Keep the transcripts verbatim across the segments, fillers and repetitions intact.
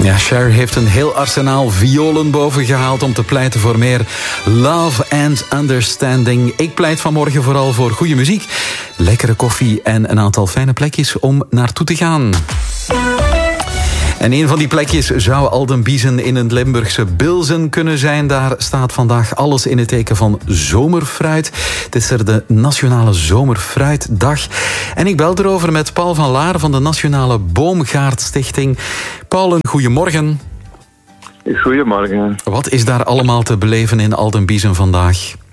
Ja, Cher heeft een heel arsenaal violen bovengehaald om te pleiten voor meer love and understanding. Ik pleit vanmorgen vooral voor goede muziek, lekkere koffie en een aantal fijne plekjes om naartoe te gaan. En een van die plekjes zou Alden Biezen in het Limburgse Bilzen kunnen zijn. Daar staat vandaag alles in het teken van zomerfruit. Het is er de Nationale Zomerfruitdag. En ik bel erover met Paul van Laar van de Nationale Boomgaardstichting. Paul, een goedemorgen. Goedemorgen. Wat is daar allemaal te beleven in Alden Biezen vandaag?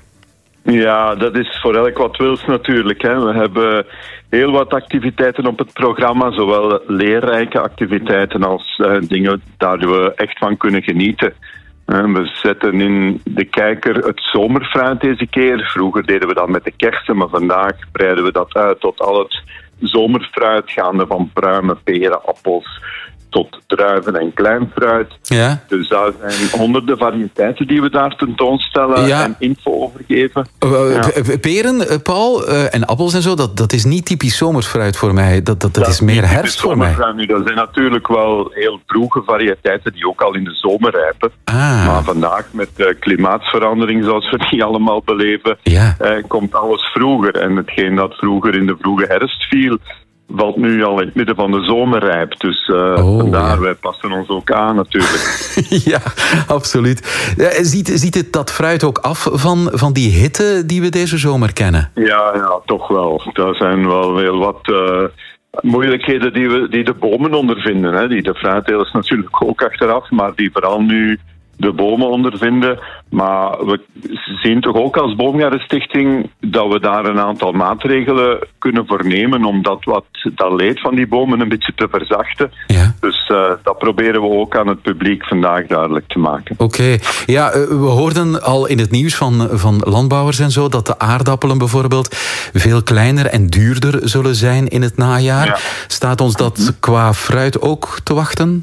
Ja, dat is voor elk wat wils natuurlijk. Hè. We hebben heel wat activiteiten op het programma, zowel leerrijke activiteiten als uh, dingen daar we echt van kunnen genieten. Uh, we zetten in de kijker het zomerfruit deze keer. Vroeger deden we dat met de kersen, maar vandaag breiden we dat uit tot al het zomerfruit, gaande van pruimen, peren, appels tot druiven en klein fruit. Ja. Dus daar zijn honderden variëteiten die we daar tentoonstellen Ja. en info over geven. Uh, Ja. p- Peren, uh, Paul, uh, en appels en zo, dat, dat is niet typisch zomerfruit voor mij. Dat, dat, dat, Dat is meer niet herfst typisch voor mij. zomerfruit. Nu, dat zijn natuurlijk wel heel vroege variëteiten die ook al in de zomer rijpen. Ah. Maar vandaag met uh, klimaatverandering, zoals we die allemaal beleven, Ja. eh, komt alles vroeger. En hetgeen dat vroeger in de vroege herfst viel, valt nu al in het midden van de zomer rijp. Dus uh, Oh, vandaar, ja. wij passen ons ook aan natuurlijk. Ja, absoluut. Ja, ziet, ziet het dat fruit ook af van, van die hitte die we deze zomer kennen? Ja, ja, toch wel. Er zijn wel heel wat uh, moeilijkheden die, we, die de bomen ondervinden. Hè. Die de fruittelers natuurlijk ook achteraf, maar die vooral nu de bomen ondervinden. Maar we zien toch ook als Boomgaardenstichting dat we daar een aantal maatregelen kunnen voornemen om dat, wat, dat leed van die bomen een beetje te verzachten. Ja. Dus uh, dat proberen we ook aan het publiek vandaag duidelijk te maken. Oké. Ja, uh, we hoorden al in het nieuws van, van landbouwers en zo dat de aardappelen bijvoorbeeld veel kleiner en duurder zullen zijn in het najaar. Ja. Staat ons dat qua fruit ook te wachten?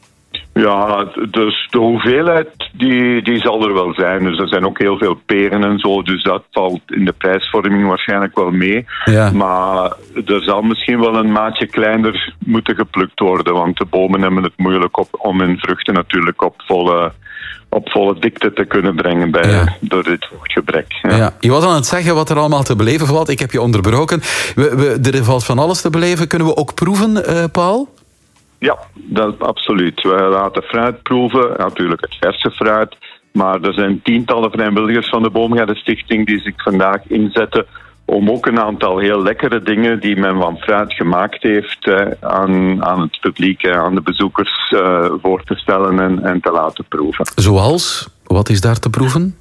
Ja, dus de hoeveelheid die, die zal er wel zijn. Dus er zijn ook heel veel peren en zo, dus dat valt in de prijsvorming waarschijnlijk wel mee. Ja. Maar er zal misschien wel een maatje kleiner moeten geplukt worden, want de bomen hebben het moeilijk op, om hun vruchten natuurlijk op volle, op volle dikte te kunnen brengen bij, Ja. door dit vochtgebrek. Ja. Ja. Je was aan het zeggen wat er allemaal te beleven valt. Ik heb je onderbroken. We, we, er valt van alles te beleven. Kunnen we ook proeven, uh, Paul? Ja, dat absoluut. We laten fruit proeven, natuurlijk het verse fruit. Maar er zijn tientallen vrijwilligers van de Boomgaardenstichting die zich vandaag inzetten om ook een aantal heel lekkere dingen die men van fruit gemaakt heeft eh, aan, aan het publiek, eh, aan de bezoekers eh, voor te stellen en, en te laten proeven. Zoals? Wat is daar te proeven?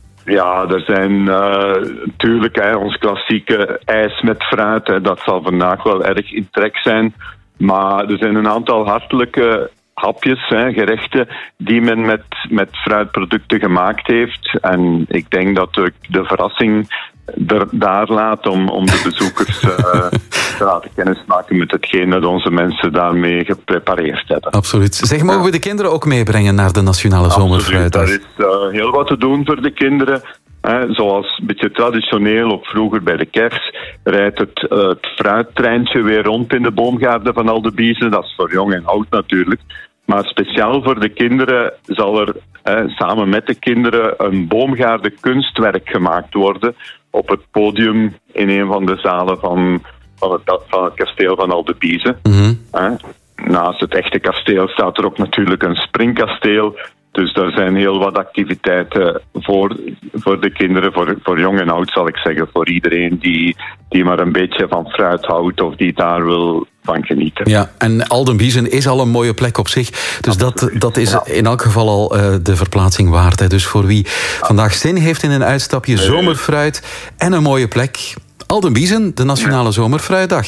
Ja, er zijn uh, natuurlijk hè, ons klassieke ijs met fruit. Hè, dat zal vandaag wel erg in trek zijn. Maar er zijn een aantal hartelijke hapjes, hè, gerechten, die men met, met fruitproducten gemaakt heeft. En ik denk dat de, de verrassing er, daar laat om, om de bezoekers uh, te laten kennismaken met hetgeen dat onze mensen daarmee geprepareerd hebben. Absoluut. Zeg, mogen we de kinderen ook meebrengen naar de Nationale Zomerfruitdag? Er is uh, heel wat te doen voor de kinderen. He, zoals een beetje traditioneel, ook vroeger bij de kers, rijdt het, uh, het fruittreintje weer rond in de boomgaarden van Alden Biezen. Dat is voor jong en oud natuurlijk. Maar speciaal voor de kinderen zal er he, samen met de kinderen een boomgaarden kunstwerk gemaakt worden op het podium in een van de zalen van, van, het, van het kasteel van Alden Biezen. Mm-hmm. He, naast het echte kasteel staat er ook natuurlijk een springkasteel. Dus er zijn heel wat activiteiten voor, voor de kinderen, voor, voor jong en oud zal ik zeggen, voor iedereen die, die maar een beetje van fruit houdt of die daar wil van genieten. Ja, en Alden Biezen is al een mooie plek op zich. Dus dat, dat is Ja. in elk geval al uh, de verplaatsing waard. Hè. Dus voor wie vandaag zin heeft in een uitstapje Nee. zomerfruit en een mooie plek. Alden Biezen, de Nationale ja. Zomerfruitdag.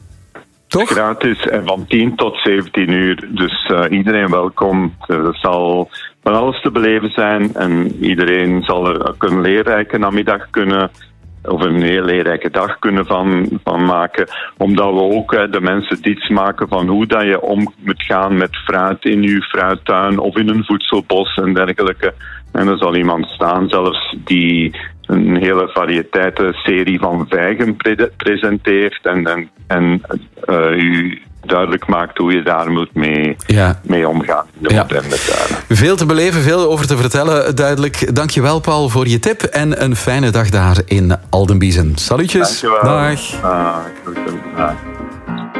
Toch? Gratis en van tien tot zeventien uur. Dus uh, iedereen welkom. Er zal van alles te beleven zijn. En iedereen zal er ook een leerrijke namiddag kunnen, of een heel leerrijke dag kunnen van, van maken. Omdat we ook uh, de mensen iets maken van hoe dat je om moet gaan met fruit in je fruittuin of in een voedselbos en dergelijke. En er zal iemand staan zelfs die een hele variëteitenserie van vijgen pre- presenteert en, en, en uh, u duidelijk maakt hoe je daar moet mee, ja. mee omgaan in de ja. moderne tuinen. Veel te beleven, veel over te vertellen, duidelijk. Dankjewel, Paul, voor je tip en een fijne dag daar in Aldenbiezen. Salutjes. Dankjewel. Dag. Ah, Dag.